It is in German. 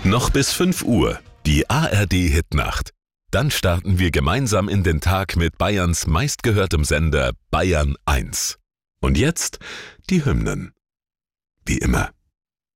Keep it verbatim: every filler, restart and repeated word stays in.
Noch bis fünf Uhr, die A R D-Hitnacht. Dann starten wir gemeinsam in den Tag mit Bayerns meistgehörtem Sender Bayern eins. Und jetzt die Hymnen. Wie immer.